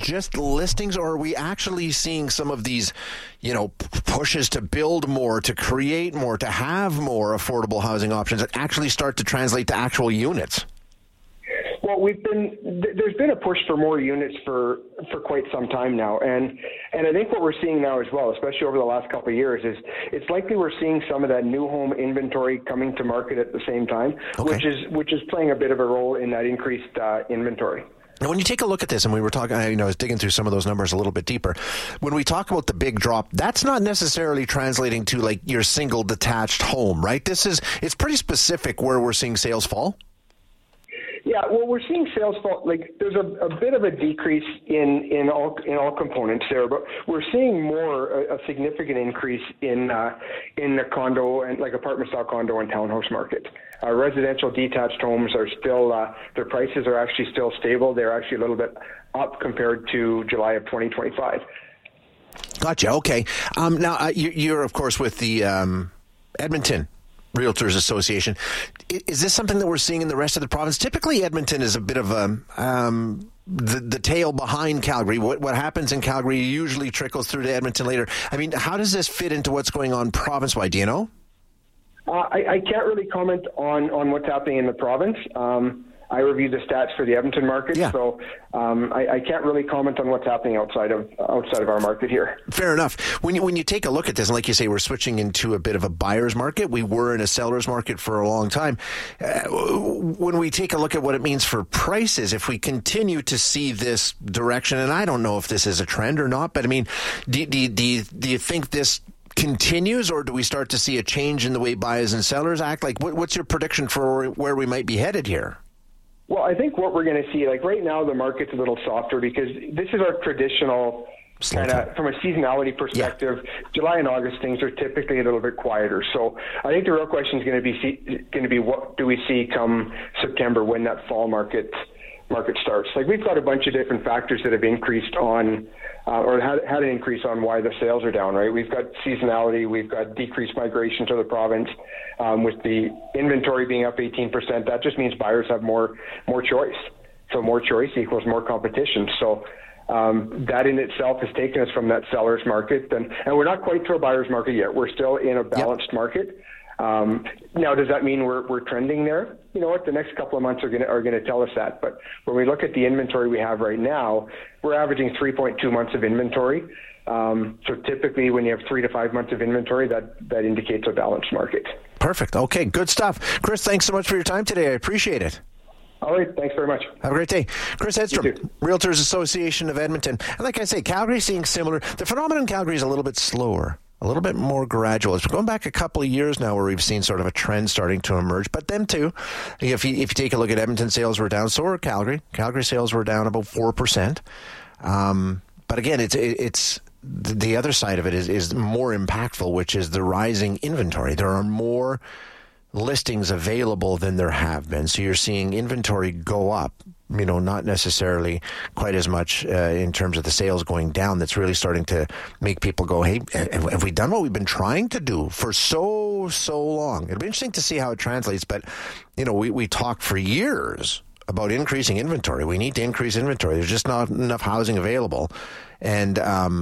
just listings, or are we actually seeing some of these, pushes to build more, to create more, to have more affordable housing options that actually start to translate to actual units? Well, there's been a push for more units for quite some time now, and I think what we're seeing now as well, especially over the last couple of years, is it's likely we're seeing some of that new home inventory coming to market at the same time, okay. which is playing a bit of a role in that increased inventory. Now, when you take a look at this, and we were talking, I was digging through some of those numbers a little bit deeper. When we talk about the big drop, that's not necessarily translating to like your single detached home, right? It's pretty specific where we're seeing sales fall. Yeah, well, we're seeing sales fall. Like, there's a bit of a decrease in all components there, but we're seeing a significant increase in the condo and like apartment style condo and townhouse market. Residential detached homes are still their prices are actually still stable. They're actually a little bit up compared to July of 2025. Gotcha. Okay. Now you're of course with the Edmonton Realtors Association. Is this something that we're seeing in the rest of the province? Typically, Edmonton is a bit of the tail behind Calgary. What happens in Calgary usually trickles through to Edmonton later. I mean, how does this fit into what's going on province-wide? Do you know? I can't really comment on what's happening in the province. I review the stats for the Edmonton market, so I can't really comment on what's happening outside of our market here. Fair enough. When you take a look at this, and like you say, we're switching into a bit of a buyer's market. We were in a seller's market for a long time. When we take a look at what it means for prices, if we continue to see this direction, and I don't know if this is a trend or not, but I mean, do you think this continues, or do we start to see a change in the way buyers and sellers act? Like, what's your prediction for where we might be headed here? Well, I think what we're going to see, like right now, the market's a little softer because this is our traditional kind of, from a seasonality perspective, July and August, things are typically a little bit quieter. So I think the real question is going to be what do we see come September when that fall market starts. Like, we've got a bunch of different factors that have increased on or had an increase on why the sales are down, right? We've got seasonality, we've got decreased migration to the province. With the inventory being up 18%, that just means buyers have more choice. So more choice equals more competition. So that in itself has taken us from that seller's market, and we're not quite to a buyer's market yet. We're still in a balanced market. Now, does that mean we're trending there? You know what? The next couple of months are going to tell us that. But when we look at the inventory we have right now, we're averaging 3.2 months of inventory. So typically, when you have 3 to 5 months of inventory, that indicates a balanced market. Perfect. Okay, good stuff. Chris, thanks so much for your time today. I appreciate it. All right. Thanks very much. Have a great day. Chris Hedstrom, Realtors Association of Edmonton. And like I say, Calgary's seeing similar. The phenomenon in Calgary is a little bit slower, a little bit more gradual. It's going back a couple of years now where we've seen sort of a trend starting to emerge. But them too, if you take a look at Edmonton, sales were down. So were Calgary. Calgary sales were down about 4%. But again, it's the other side of it is more impactful, which is the rising inventory. There are more listings available than there have been. So you're seeing inventory go up, not necessarily quite as much in terms of the sales going down. That's really starting to make people go, hey, have we done what we've been trying to do for so long? It'll be interesting to see how it translates. But, we talked for years about increasing inventory. We need to increase inventory. There's just not enough housing available. And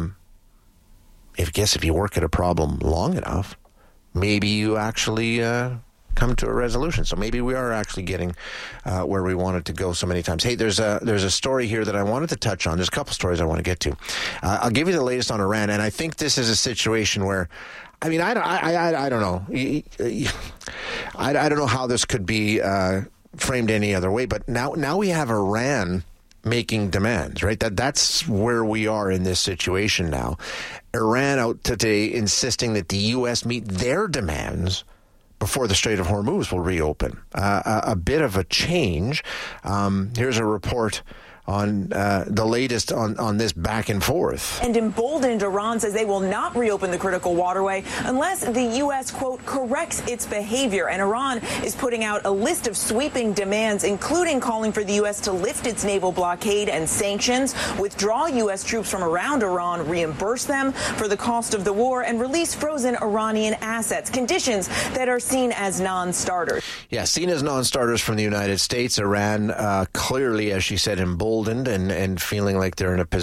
if you work at a problem long enough, maybe you actually come to a resolution. So maybe we are actually getting where we wanted to go so many times. Hey, there's a story here that I wanted to touch on. There's a couple stories I want to get to. I'll give you the latest on Iran, and I think this is a situation where, I don't know. I don't know how this could be framed any other way, but now we have Iran making demands, right? That's where we are in this situation now. Iran out today insisting that the U.S. meet their demands before the Strait of Hormuz will reopen. A bit of a change. Here's a report on the latest on this back and forth. And emboldened, Iran says they will not reopen the critical waterway unless the U.S., quote, corrects its behavior. And Iran is putting out a list of sweeping demands, including calling for the U.S. to lift its naval blockade and sanctions, withdraw U.S. troops from around Iran, reimburse them for the cost of the war, and release frozen Iranian assets, conditions that are seen as non-starters. Yeah, seen as non-starters from the United States. Iran clearly, as she said, emboldened and feeling like they're in a position